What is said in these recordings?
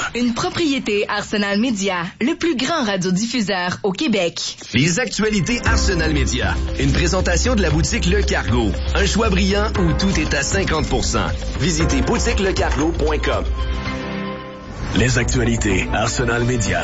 Une propriété Arsenal Média, le plus grand radiodiffuseur au Québec. Les actualités Arsenal Média. Une présentation de la boutique Le Cargo. Un choix brillant où tout est à 50%. Visitez boutiquelecargo.com. Les actualités Arsenal Média.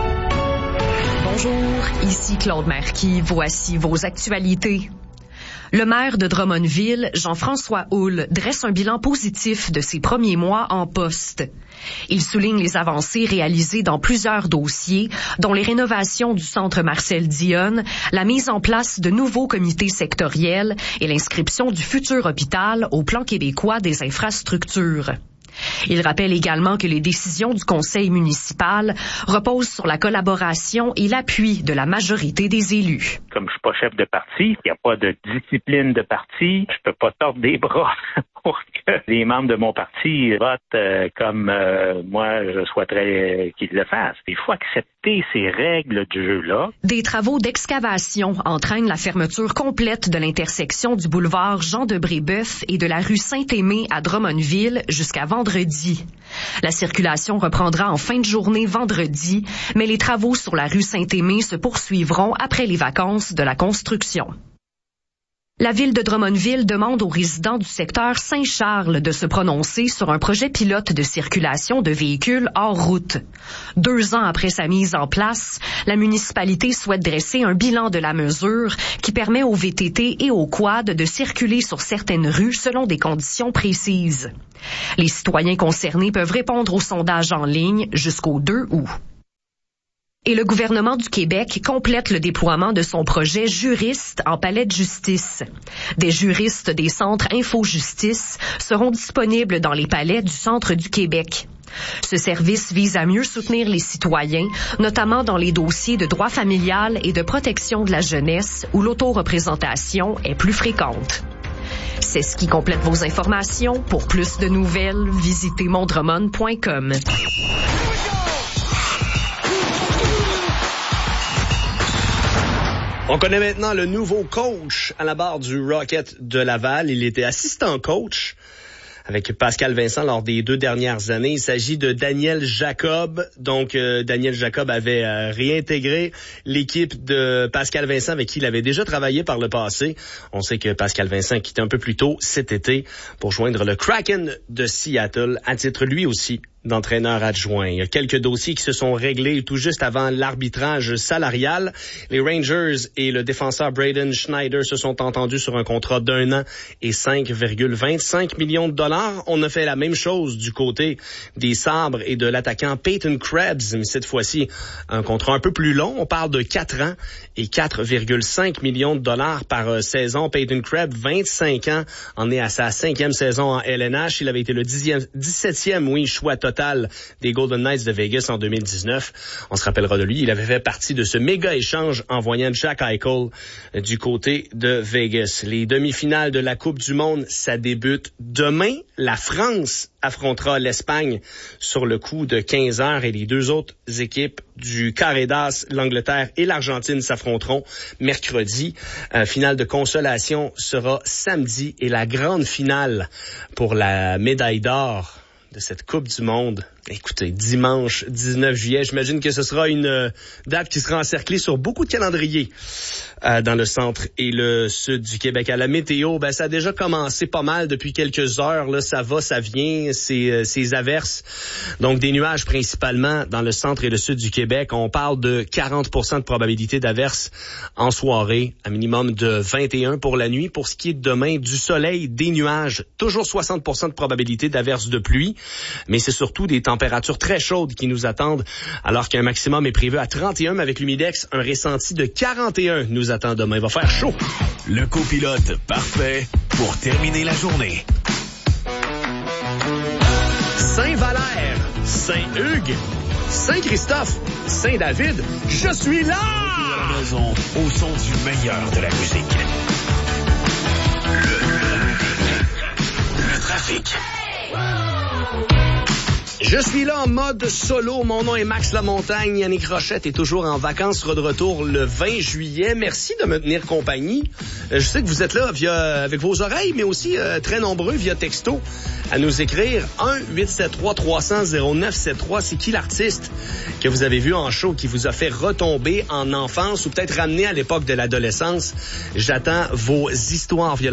Bonjour, ici Claude Marquis. Voici vos actualités. Le maire de Drummondville, Jean-François Houle, dresse un bilan positif de ses premiers mois en poste. Il souligne les avancées réalisées dans plusieurs dossiers, dont les rénovations du centre Marcel Dionne, la mise en place de nouveaux comités sectoriels et l'inscription du futur hôpital au plan québécois des infrastructures. Il rappelle également que les décisions du conseil municipal reposent sur la collaboration et l'appui de la majorité des élus. Comme je suis pas chef de parti, il n'y a pas de discipline de parti, je peux pas tordre des bras pour que les membres de mon parti votent comme moi je souhaiterais qu'ils le fassent. Il faut accepter ces règles du jeu-là. Des travaux d'excavation entraînent la fermeture complète de l'intersection du boulevard Jean-de-Brébeuf et de la rue Saint-Aimé à Drummondville jusqu'à vendredi. La circulation reprendra en fin de journée vendredi, mais les travaux sur la rue Saint-Aimé se poursuivront après les vacances de la construction. La ville de Drummondville demande aux résidents du secteur Saint-Charles de se prononcer sur un projet pilote de circulation de véhicules hors route. 2 ans après sa mise en place, la municipalité souhaite dresser un bilan de la mesure qui permet aux VTT et aux quads de circuler sur certaines rues selon des conditions précises. Les citoyens concernés peuvent répondre au sondage en ligne jusqu'au 2 août. Et le gouvernement du Québec complète le déploiement de son projet Juriste en palais de justice. Des juristes des centres Info-Justice seront disponibles dans les palais du centre du Québec. Ce service vise à mieux soutenir les citoyens, notamment dans les dossiers de droit familial et de protection de la jeunesse où l'autoreprésentation est plus fréquente. C'est ce qui complète vos informations. Pour plus de nouvelles, visitez mondremon.com. On connaît maintenant le nouveau coach à la barre du Rocket de Laval. Il était assistant coach avec Pascal Vincent lors des 2 dernières années. Il s'agit de Daniel Jacob. Donc, Daniel Jacob avait réintégré l'équipe de Pascal Vincent avec qui il avait déjà travaillé par le passé. On sait que Pascal Vincent quittait un peu plus tôt cet été pour joindre le Kraken de Seattle, à titre lui aussi d'entraîneur adjoint. Il y a quelques dossiers qui se sont réglés tout juste avant l'arbitrage salarial. Les Rangers et le défenseur Braden Schneider se sont entendus sur un contrat d'1 an et 5,25 millions de dollars. On a fait la même chose du côté des Sabres et de l'attaquant Peyton Krebs, mais cette fois-ci un contrat un peu plus long. On parle de 4 ans et 4,5 millions de dollars par saison. Peyton Krebs, 25 ans, en est à sa 5e saison en LNH. Il avait été le 17e, choix total des Golden Knights de Vegas en 2019. On se rappellera de lui. Il avait fait partie de ce méga échange envoyant Jack Eichel du côté de Vegas. Les demi-finales de la Coupe du Monde, ça débute demain. La France affrontera l'Espagne sur le coup de 15 heures et les 2 autres équipes du Carré d'As, l'Angleterre et l'Argentine s'affronteront mercredi. Finale de consolation sera samedi et la grande finale pour la médaille d'or de cette Coupe du Monde. Écoutez, dimanche 19 juillet, j'imagine que ce sera une date qui sera encerclée sur beaucoup de calendriers dans le centre et le sud du Québec. À la météo, ça a déjà commencé pas mal depuis quelques heures. Là, ça va, ça vient, ces averses. Donc, des nuages principalement dans le centre et le sud du Québec. On parle de 40% de probabilité d'averses en soirée, à minimum de 21 pour la nuit. Pour ce qui est de demain, du soleil, des nuages, toujours 60% de probabilité d'averses de pluie. Mais c'est surtout des températures très chaudes qui nous attendent, alors qu'un maximum est prévu à 31, mais avec l'humidex, un ressenti de 41 nous attend demain. Il va faire chaud. Le copilote parfait pour terminer la journée. Saint-Valère, Saint-Hugues, Saint-Christophe, Saint-David, je suis là! À la maison, au son du meilleur de la musique. Le trafic. Je suis là en mode solo. Mon nom est Max Lamontagne. Yannick Rochette est toujours en vacances, sera de retour le 20 juillet. Merci de me tenir compagnie. Je sais que vous êtes là avec vos oreilles, mais aussi très nombreux via texto à nous écrire 1-873-300-0973. C'est qui l'artiste que vous avez vu en show qui vous a fait retomber en enfance ou peut-être ramener à l'époque de l'adolescence? J'attends vos histoires via le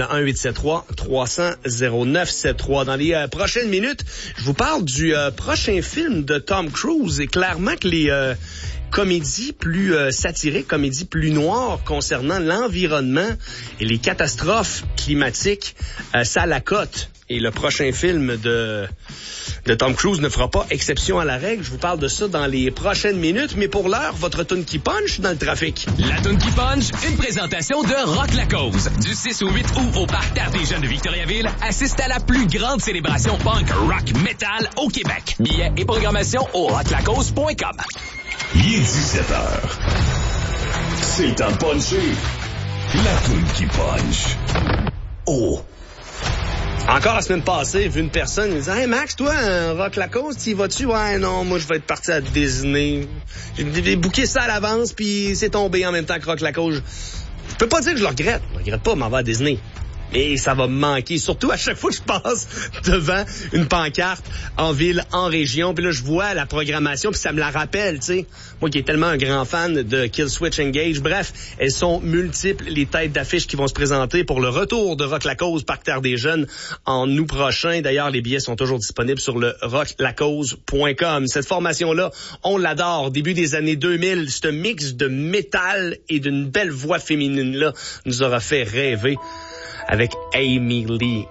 1-873-300-0973. Dans les prochaines minutes, je vous parle du prochain film de Tom Cruise. Et clairement que les comédies plus satiriques, comédies plus noires concernant l'environnement et les catastrophes climatiques, ça la cote. Et le prochain film de Tom Cruise ne fera pas exception à la règle. Je vous parle de ça dans les prochaines minutes. Mais pour l'heure, votre toune qui punch dans le trafic. La toune qui punch, une présentation de Rock la Cause. Du 6 au 8 août au Parc Terre des Jeunes de Victoriaville, assiste à la plus grande célébration punk, rock, metal au Québec. Billets et programmation au rocklacause.com. Il est 17h. C'est le temps de puncher. La toune qui punch. Oh! Encore la semaine passée, j'ai vu une personne qui me disait « Hey Max, toi, Rock la Cause, t'y vas-tu? » « Ouais, non, moi je vais être parti à Disney. J'ai booké ça à l'avance, puis c'est tombé en même temps que Rock la Cause. » Je peux pas dire que je le regrette. Je regrette pas, m'en va à Disney. Et ça va me manquer, surtout à chaque fois que je passe devant une pancarte en ville, en région. Puis là, je vois la programmation, puis ça me la rappelle, tu sais. Moi qui est tellement un grand fan de Kill Switch Engage. Bref, elles sont multiples, les têtes d'affiches qui vont se présenter pour le retour de Rock la Cause, Parc Terre des Jeunes, en août prochain. D'ailleurs, les billets sont toujours disponibles sur le rocklacause.com. Cette formation-là, on l'adore. Début des années 2000, ce mix de métal et d'une belle voix féminine-là nous aura fait rêver. Avec Amy Lee.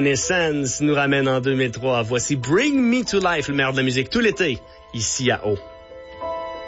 Evanescence nous ramène en 2003. Voici Bring Me to Life, le meilleur de la musique tout l'été, ici à O.